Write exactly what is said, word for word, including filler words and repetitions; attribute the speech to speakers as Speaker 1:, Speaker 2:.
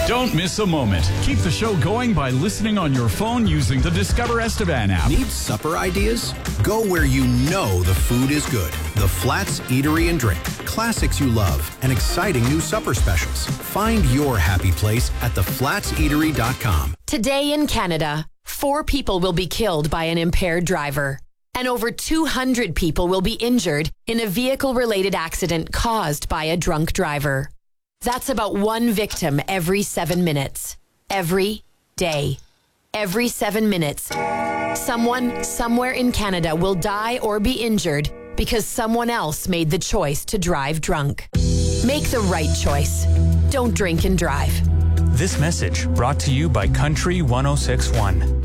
Speaker 1: Don't miss a moment. Keep the show going by listening on your phone using the Discover Estevan app.
Speaker 2: Need supper ideas? Go where you know the food is good. The Flats Eatery and Drink. Classics you love and exciting new supper specials. Find your happy place at the flats eatery dot com.
Speaker 3: Today in Canada, four people will be killed by an impaired driver, and over two hundred people will be injured in a vehicle-related accident caused by a drunk driver. That's about one victim every seven minutes. Every day. Every seven minutes. Someone somewhere in Canada will die or be injured because someone else made the choice to drive drunk. Make the right choice. Don't drink and drive.
Speaker 4: This message brought to you by Country one oh six point one.